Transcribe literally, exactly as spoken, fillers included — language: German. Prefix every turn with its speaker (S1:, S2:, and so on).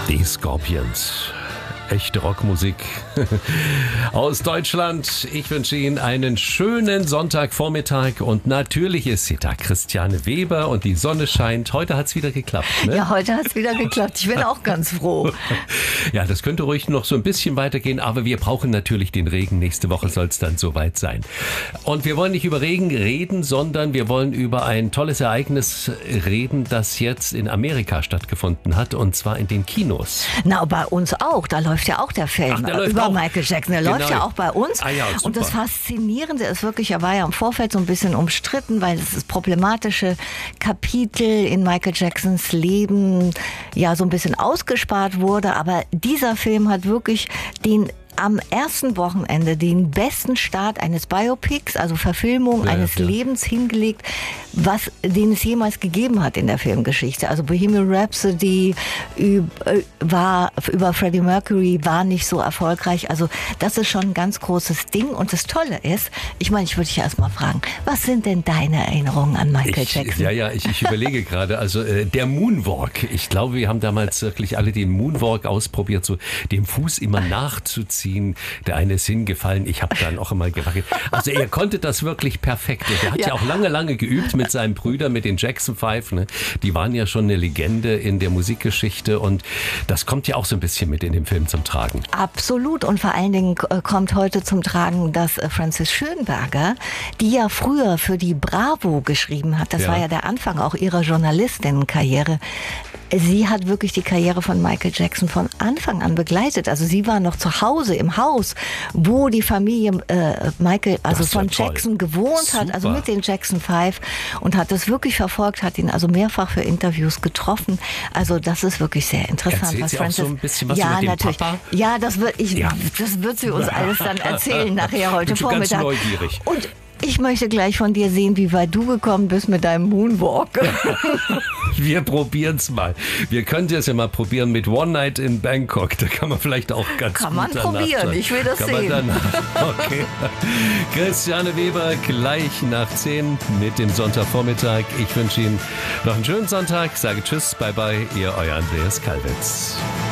S1: Die Scorpions. Echte Rockmusik aus Deutschland. Ich wünsche Ihnen einen schönen Sonntagvormittag und natürlich ist sie da, Christiane Weber, und die Sonne scheint. Heute hat es wieder geklappt, ne?
S2: Ja, heute hat es wieder geklappt. Ich bin auch ganz froh.
S1: Ja, das könnte ruhig noch so ein bisschen weitergehen, aber wir brauchen natürlich den Regen. Nächste Woche soll es dann soweit sein. Und wir wollen nicht über Regen reden, sondern wir wollen über ein tolles Ereignis reden, das jetzt in Amerika stattgefunden hat, und zwar in den Kinos.
S2: Na, bei uns auch. Da läuft ja auch der Film.
S1: Ach, der läuft
S2: über
S1: auch.
S2: Michael Jackson. Der
S1: Genau.
S2: läuft ja auch bei uns.
S1: Ah ja,
S2: und das Faszinierende ist wirklich, er war ja im Vorfeld so ein bisschen umstritten, weil es das problematische Kapitel in Michael Jacksons Leben ja so ein bisschen ausgespart wurde. Aber dieser Film hat wirklich den am ersten Wochenende den besten Start eines Biopics, also Verfilmung
S1: ja,
S2: eines
S1: ja.
S2: Lebens hingelegt, was den es jemals gegeben hat in der Filmgeschichte. Also Bohemian Rhapsody war über Freddie Mercury war nicht so erfolgreich. Also das ist schon ein ganz großes Ding. Und das Tolle ist, ich meine, ich würde dich erst mal fragen, was sind denn deine Erinnerungen an Michael
S1: ich,
S2: Jackson?
S1: Ja, ja, ich, ich überlege gerade, also äh, der Moonwalk. Ich glaube, wir haben damals wirklich alle den Moonwalk ausprobiert, so dem Fuß immer nachzuziehen. Der eine ist hingefallen, ich habe dann auch immer gewackelt. Also er konnte das wirklich perfekt. Und er hat ja. ja auch lange, lange geübt mit seinen Brüdern, mit den Jackson Five. Ne? Die waren ja schon eine Legende in der Musikgeschichte und das kommt ja auch so ein bisschen mit in dem Film zum Tragen.
S2: Absolut, und vor allen Dingen kommt heute zum Tragen, dass Frances Schönberger, die ja früher für die Bravo geschrieben hat, das ja. war ja der Anfang auch ihrer Journalistinnenkarriere, sie hat wirklich die Karriere von Michael Jackson von Anfang an begleitet. Also sie war noch zu Hause im Haus, wo die Familie äh, Michael, also von ja Jackson gewohnt Super. hat, also mit den Jackson Five, und hat das wirklich verfolgt, hat ihn also mehrfach für Interviews getroffen. Also das ist wirklich sehr interessant.
S1: Erzählt
S2: was
S1: sie
S2: Frances,
S1: auch so ein bisschen was
S2: ja,
S1: über den
S2: natürlich.
S1: Papa?
S2: Ja, das wird, ich,
S1: ja.
S2: das wird sie uns alles dann erzählen nachher heute
S1: Bin schon
S2: Vormittag.
S1: Ganz neugierig.
S2: Und ich möchte gleich von dir sehen, wie weit du gekommen bist mit deinem Moonwalk.
S1: Wir probieren es mal. Wir könnten es ja mal probieren mit One Night in Bangkok. Da kann man vielleicht auch ganz
S2: kann
S1: gut
S2: man probieren,
S1: sein.
S2: ich will das
S1: kann
S2: sehen.
S1: Man okay. Christiane Weber gleich nach zehn mit dem Sonntagvormittag. Ich wünsche Ihnen noch einen schönen Sonntag. Sage Tschüss, bye bye, Ihr euer Andreas Kalwitz.